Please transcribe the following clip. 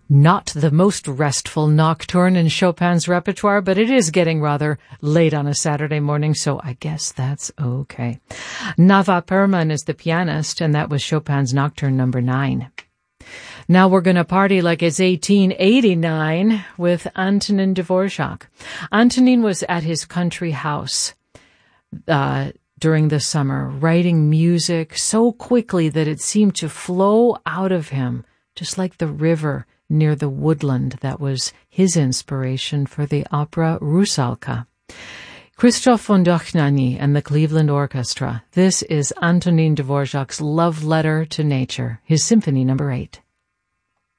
Not the most restful nocturne in Chopin's repertoire, but it is getting rather late on a Saturday morning, so I guess that's okay. Nava Perman is the pianist, and that was Chopin's Nocturne number 9. Now we're going to party like it's 1889 with Antonin Dvorak. Antonin was at his country house during the summer, writing music so quickly that it seemed to flow out of him, just like the river near the woodland that was his inspiration for the opera Rusalka. Christoph von Dohnanyi and the Cleveland Orchestra. This is Antonin Dvorak's Love Letter to Nature, his Symphony number 8.